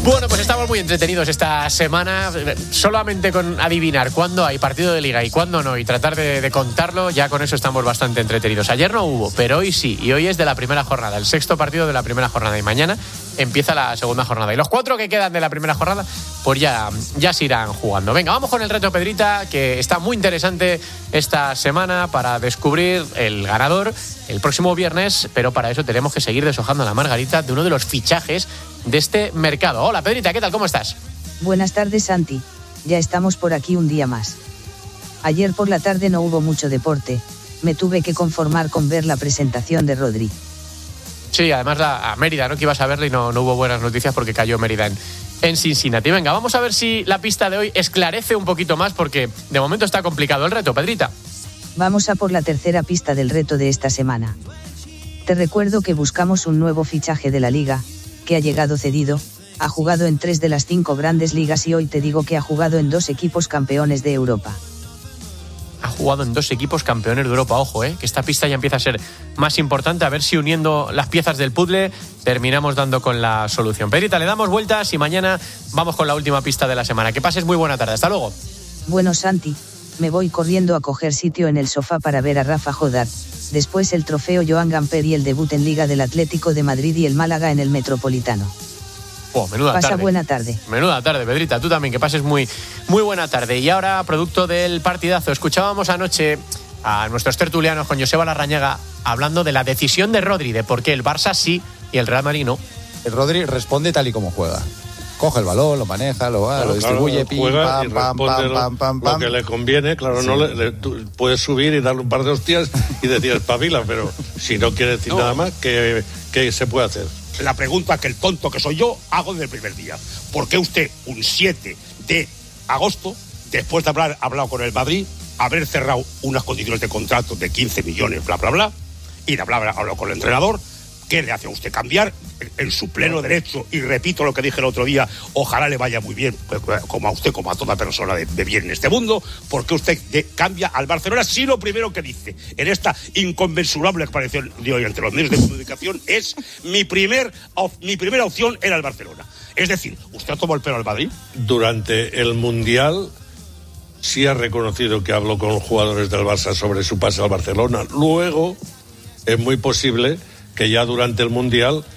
Bueno, pues estamos muy entretenidos esta semana. Solamente con adivinar cuándo hay partido de Liga y cuándo no, y tratar de contarlo, ya con eso estamos bastante entretenidos. Ayer no hubo, pero hoy sí, y hoy es de la primera jornada, el sexto partido de la primera jornada, y mañana empieza la segunda jornada. Y los 4 que quedan de la primera jornada, pues ya se irán jugando. Venga, vamos con el reto Pedrita, que está muy interesante esta semana para descubrir el ganador el próximo viernes, pero para eso tenemos que seguir deshojando la margarita de uno de los fichajes de este mercado. Hola Pedrita, ¿qué tal? ¿Cómo estás? Buenas tardes, Santi. Ya estamos por aquí un día más. Ayer por la tarde no hubo mucho deporte, me tuve que conformar con ver la presentación de Rodri. Sí, además a Mérida, ¿no? Que ibas a verla y no hubo buenas noticias porque cayó Mérida en Cincinnati. Venga, vamos a ver si la pista de hoy esclarece un poquito más, porque de momento está complicado el reto, Pedrita. Vamos a por la tercera pista del reto de esta semana. Te recuerdo que buscamos un nuevo fichaje de la Liga, que ha llegado cedido, ha jugado en 3 de las 5 grandes ligas y hoy te digo que ha jugado en 2 equipos campeones de Europa. Ha jugado en 2 equipos campeones de Europa, ojo, que esta pista ya empieza a ser más importante, a ver si uniendo las piezas del puzzle terminamos dando con la solución. Pedrita, le damos vueltas y mañana vamos con la última pista de la semana. Que pases muy buena tarde, hasta luego. Bueno, Santi, me voy corriendo a coger sitio en el sofá para ver a Rafa Jodar, después el trofeo Joan Gamper y el debut en Liga del Atlético de Madrid y el Málaga en el Metropolitano. Menuda Pasa tarde. Buena tarde. Menuda tarde, Pedrita. Tú también, que pases muy, muy buena tarde. Y ahora, producto del partidazo, escuchábamos anoche a nuestros tertulianos con Joseba Larrañaga hablando de la decisión de Rodri, de por qué el Barça sí y el Real Madrid no. El Rodri responde tal y como juega. Coge el balón, lo maneja, lo distribuye, juega pim, pam, pam. Lo que le conviene, claro, sí. Tú puedes subir y darle un par de hostias y decir espabila, pero si no quiere decir nada más, ¿qué se puede hacer? La pregunta que el tonto que soy yo hago desde el primer día. ¿Por qué usted, un 7 de agosto, después de haber hablado con el Madrid, haber cerrado unas condiciones de contrato de 15 millones, bla, bla, bla, y de hablar con el entrenador, qué le hace a usted cambiar en su pleno derecho? Y repito lo que dije el otro día, ojalá le vaya muy bien, como a usted, como a toda persona de bien en este mundo. ¿Por qué usted cambia al Barcelona si lo primero que dice en esta inconmensurable exposición de hoy ante los medios de comunicación es mi primera opción era el Barcelona? Es decir, ¿usted tomó el pelo al Madrid? Durante el Mundial sí ha reconocido que habló con los jugadores del Barça sobre su pase al Barcelona. Luego es muy posible que ya durante el Mundial